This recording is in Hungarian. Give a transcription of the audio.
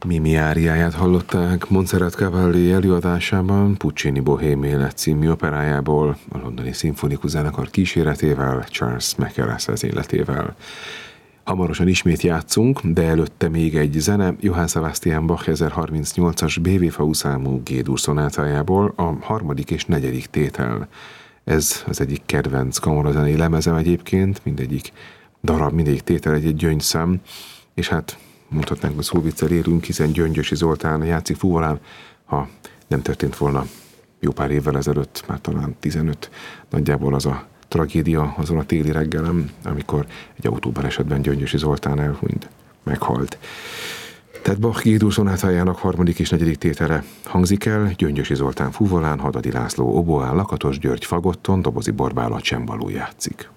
Mimi áriáját hallották Montserrat Caballé előadásában Puccini Bohém élet című operájából, a londoni szimfonikus zenekar kíséretével, Charles Mackerras vezényletével. Hamarosan ismét játszunk, de előtte még egy zene Johann Sebastian Bach 1038-as BV számú G-dur szonátájából, a harmadik és negyedik tétel. Ez az egyik kedvenc kamarazenei lemezem egyébként, mindegyik darab, mindegyik tétel egy gyöngyszám, és hát mondhatnánk, hogy szóviccel érünk, hiszen Gyöngyösi Zoltán játszik fuvolán, ha nem történt volna jó pár évvel ezelőtt, már talán 15, nagyjából az a tragédia azon a téli reggelem, amikor egy autóbalesetben Gyöngyösi Zoltán elhunyt, meghalt. Tehát Bach G-dur szonátájának harmadik és negyedik tétele hangzik el, Gyöngyösi Zoltán fuvolán, Hadadi László oboán, Lakatos György fagotton, Dobozi Borbála csembaló játszik.